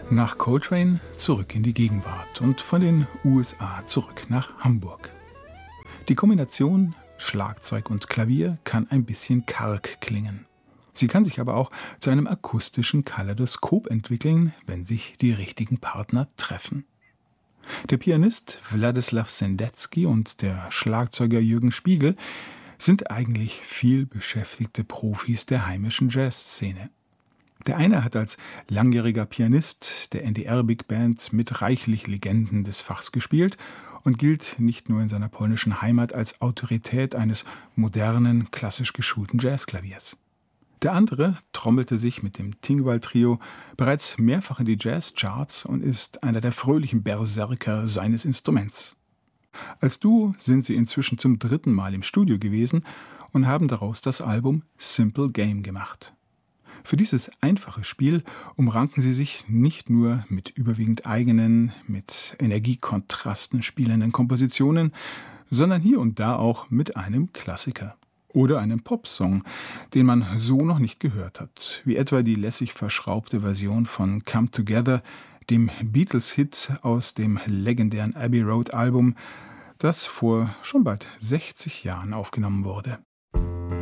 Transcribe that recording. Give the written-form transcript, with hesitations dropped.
Nach Coltrane zurück in die Gegenwart und von den USA zurück nach Hamburg. Die Kombination Schlagzeug und Klavier kann ein bisschen karg klingen. Sie kann sich aber auch zu einem akustischen Kaleidoskop entwickeln, wenn sich die richtigen Partner treffen. Der Pianist Wladislaw Sendetsky und der Schlagzeuger Jürgen Spiegel sind eigentlich viel beschäftigte Profis der heimischen Jazzszene. Der eine hat als langjähriger Pianist der NDR-Big Band mit reichlich Legenden des Fachs gespielt und gilt nicht nur in seiner polnischen Heimat als Autorität eines modernen, klassisch geschulten Jazzklaviers. Der andere trommelte sich mit dem Tingwall-Trio bereits mehrfach in die Jazzcharts und ist einer der fröhlichen Berserker seines Instruments. Als Duo sind sie inzwischen zum 3. Mal im Studio gewesen und haben daraus das Album Simple Game gemacht. Für dieses einfache Spiel umranken sie sich nicht nur mit überwiegend eigenen, mit Energiekontrasten spielenden Kompositionen, sondern hier und da auch mit einem Klassiker oder einem Popsong, den man so noch nicht gehört hat, wie etwa die lässig verschraubte Version von Come Together, dem Beatles-Hit aus dem legendären Abbey Road Album, das vor schon bald 60 Jahren aufgenommen wurde.